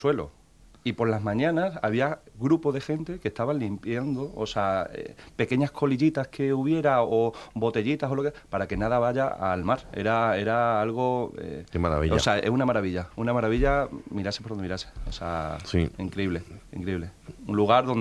suelo. Y por las mañanas había grupos de gente que estaban limpiando, o sea, pequeñas colillitas que hubiera o botellitas o lo que, para que nada vaya al mar. Era algo... Qué maravilla. O sea, es una maravilla, mirase por donde mirase. O sea, Sí. increíble, increíble. Un lugar donde